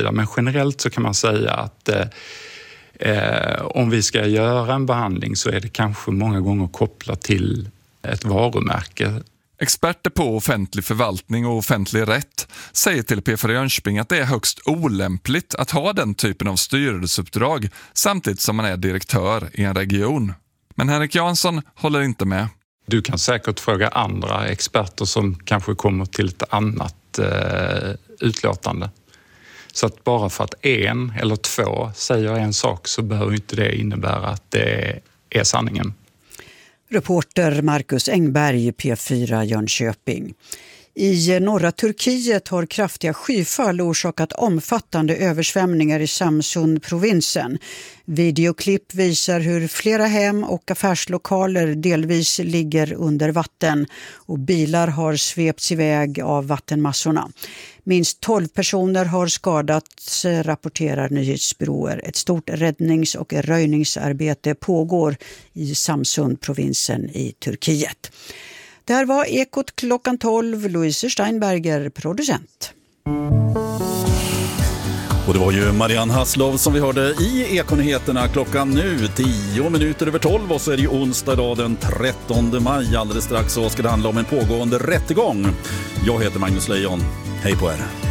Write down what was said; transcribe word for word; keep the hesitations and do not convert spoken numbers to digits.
säga. Men generellt så kan man säga att eh, om vi ska göra en behandling så är det kanske många gånger kopplat till ett varumärke. Experter på offentlig förvaltning och offentlig rätt säger till P fyra Jönköping att det är högst olämpligt att ha den typen av styrelseuppdrag samtidigt som man är direktör i en region. Men Henrik Jansson håller inte med. Du kan säkert fråga andra experter som kanske kommer till ett annat eh, utlåtande. Så att bara för att en eller två säger en sak så behöver inte det innebära att det är sanningen. Reporter Marcus Engberg, P fyra Jönköping. I norra Turkiet har kraftiga skyfall orsakat omfattande översvämningar i Samsun-provinsen. Videoklipp visar hur flera hem och affärslokaler delvis ligger under vatten och bilar har svepts iväg av vattenmassorna. Minst tolv personer har skadats, rapporterar nyhetsbyråer. Ett stort räddnings- och röjningsarbete pågår i Samsun-provinsen i Turkiet. Det här var Ekot klockan tolv. Louise Steinberger, producent. Och det var ju Marianne Hasslov som vi hörde i Ekonyheterna klockan nu tio minuter över tolv, och så är det ju onsdag idag den trettonde maj. Alldeles strax så ska det handla om en pågående rättegång. Jag heter Magnus Lejon. Hej på er.